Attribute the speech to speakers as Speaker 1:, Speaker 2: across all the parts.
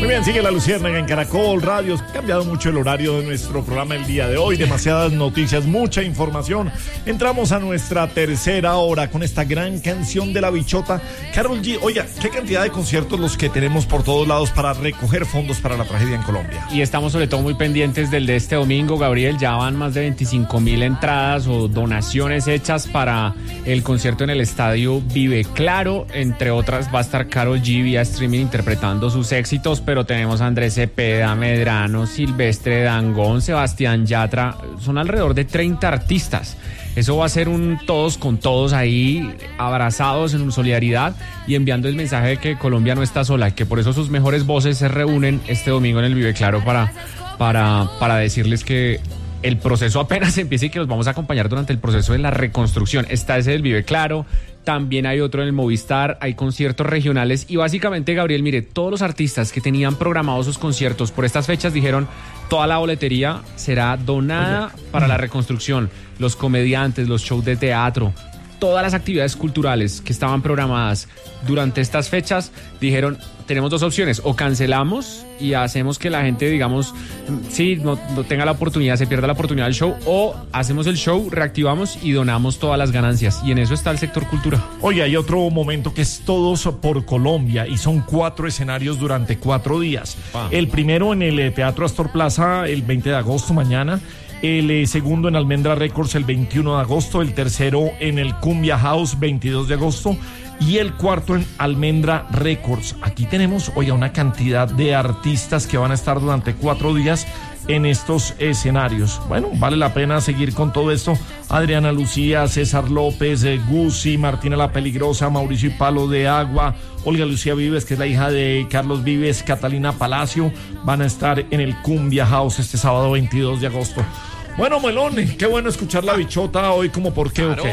Speaker 1: bien, sigue La Luciérnaga en Caracol Radio. Ha cambiado mucho el horario de nuestro programa el día de hoy. Demasiadas noticias, mucha información. Entramos a nuestra tercera hora con esta gran canción de La Bichota. Karol G, oiga, qué cantidad de conciertos los que tenemos por todos lados para recoger fondos para la tragedia en Colombia.
Speaker 2: Y estamos sobre todo muy pendientes del de este domingo, Gabriel. Ya van más de 25.000 entradas o donaciones hechas para el concierto en el estadio Vive Claro. Entre otras, va a estar Karol G vía streaming interpretando sus éxitos, pero tenemos a Andrés Cepeda, Medrano, Silvestre Dangond, Sebastián Yatra. Son alrededor de 30 artistas. Eso va a ser un todos con todos ahí, abrazados en solidaridad y enviando el mensaje de que Colombia no está sola, que por eso sus mejores voces se reúnen este domingo en el Vive Claro para decirles que el proceso apenas empieza y que los vamos a acompañar durante el proceso de la reconstrucción. Está ese del Vive Claro, también hay otro en el Movistar, hay conciertos regionales y básicamente, Gabriel, mire, todos los artistas que tenían programados sus conciertos por estas fechas dijeron toda la boletería será donada para la reconstrucción. Los comediantes, los shows de teatro, todas las actividades culturales que estaban programadas durante estas fechas dijeron, tenemos dos opciones, o cancelamos y hacemos que la gente, digamos, sí, no tenga la oportunidad, se pierda la oportunidad del show, o hacemos el show, reactivamos y donamos todas las ganancias, y en eso está el sector cultura.
Speaker 1: Oye, hay otro momento que es Todos por Colombia, y son 4 escenarios durante 4 días. El primero en el Teatro Astor Plaza el 20 de agosto, mañana. El segundo en Almendra Records el 21 de agosto, el tercero en el Cumbia House 22 de agosto y el cuarto en Almendra Records. Aquí tenemos, oiga, una cantidad de artistas que van a estar durante 4 días en estos escenarios. Bueno, vale la pena seguir con todo esto. Adriana Lucía, César López, Guzzi, Martina la Peligrosa, Mauricio y Palo de Agua, Olga Lucía Vives, que es la hija de Carlos Vives, Catalina Palacio, van a estar en el Cumbia House este sábado 22 de agosto. Bueno, Melón, qué bueno escuchar La Bichota hoy, como por qué
Speaker 3: claro.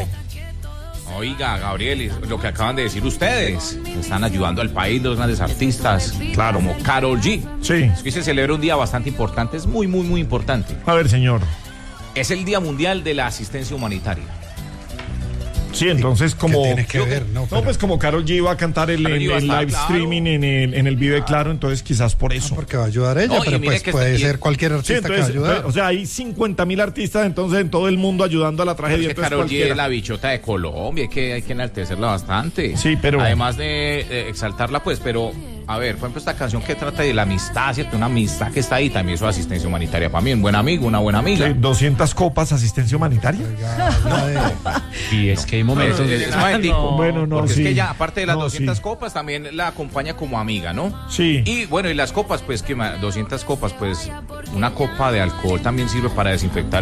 Speaker 1: o qué.
Speaker 3: Oiga, Gabriel, lo que acaban de decir ustedes, están ayudando al país los grandes artistas,
Speaker 1: Claro.
Speaker 3: como Karol G.
Speaker 1: Sí.
Speaker 3: Es que se celebra un día bastante importante, es muy, muy, muy importante.
Speaker 1: A ver, señor.
Speaker 3: Es el Día Mundial de la Asistencia Humanitaria.
Speaker 1: Sí, entonces como...
Speaker 4: ¿Qué tiene que ver? No,
Speaker 1: pues como Karol G va a cantar el
Speaker 3: Karol G va a estar,
Speaker 1: live
Speaker 3: claro.
Speaker 1: streaming en el Vive Claro, entonces quizás por eso.
Speaker 4: porque va a ayudar ella,
Speaker 3: No, y
Speaker 4: pero
Speaker 3: mire
Speaker 4: pues
Speaker 3: que
Speaker 4: puede
Speaker 3: está-
Speaker 4: ser cualquier
Speaker 1: Sí,
Speaker 4: artista que va a
Speaker 1: entonces,
Speaker 4: ayudar.
Speaker 1: o sea, hay 50.000 artistas entonces en todo el mundo ayudando a la
Speaker 3: Pero
Speaker 1: tragedia.
Speaker 3: es que
Speaker 1: Entonces
Speaker 3: Karol G
Speaker 1: cualquiera.
Speaker 3: es la bichota de Colombia, hay que enaltecerla bastante.
Speaker 1: Sí, pero-
Speaker 3: Además de exaltarla, pues, pero... A ver, por ejemplo, esta canción que trata de la amistad, ¿cierto? Una amistad que está ahí, también es asistencia humanitaria para mí. Un buen amigo, una buena amiga.
Speaker 1: 200 copas, asistencia humanitaria.
Speaker 2: Y es que hay momentos...
Speaker 3: Es momentico.
Speaker 1: Bueno, no,
Speaker 3: Porque
Speaker 1: sí.
Speaker 3: es que ya, aparte de las
Speaker 1: No,
Speaker 3: 200
Speaker 1: sí.
Speaker 3: copas, también la acompaña como amiga, ¿no?
Speaker 1: Sí.
Speaker 3: Y bueno, y las copas, pues, que 200 copas, pues, una copa de alcohol también sirve para desinfectar.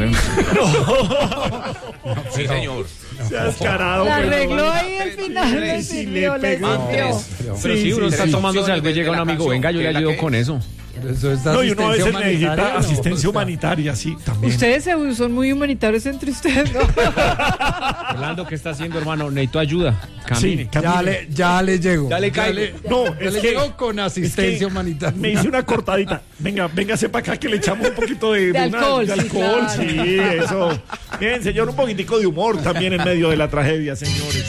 Speaker 3: Sí, señor.
Speaker 1: Se ha descarado.
Speaker 5: La
Speaker 1: pero-
Speaker 5: arregló ahí al final.
Speaker 3: Tres,
Speaker 5: le
Speaker 1: sí,
Speaker 5: sirvió,
Speaker 1: le
Speaker 5: le
Speaker 1: pegó.
Speaker 5: sirvió.
Speaker 2: Pero sí, uno está
Speaker 3: sí.
Speaker 2: tomándose algo y llega un
Speaker 3: De la
Speaker 2: amigo,
Speaker 3: canción,
Speaker 2: venga, yo le
Speaker 3: ¿qué es la
Speaker 2: ayudo
Speaker 3: que
Speaker 2: con
Speaker 3: es?
Speaker 2: eso.
Speaker 4: Eso es
Speaker 1: No, y uno a veces
Speaker 4: asistencia
Speaker 1: necesita
Speaker 4: humanitaria, ¿no?
Speaker 1: asistencia
Speaker 4: O sea,
Speaker 1: humanitaria, sí, también.
Speaker 5: Ustedes son muy humanitarios entre ustedes, ¿no?
Speaker 2: Orlando, ¿qué está haciendo, hermano? Necesito ayuda. Camine.
Speaker 1: Sí, camine.
Speaker 4: ya le llego.
Speaker 2: Ya le caigo.
Speaker 1: No,
Speaker 4: Ya
Speaker 1: es
Speaker 4: le
Speaker 1: que
Speaker 4: llego con asistencia humanitaria.
Speaker 1: me hice una cortadita. Véngase para acá que le echamos un poquito de
Speaker 5: alcohol,
Speaker 1: de
Speaker 5: sí,
Speaker 1: alcohol,
Speaker 5: claro.
Speaker 1: sí, eso. Bien, señor, un poquitico de humor también en medio de la tragedia, señores.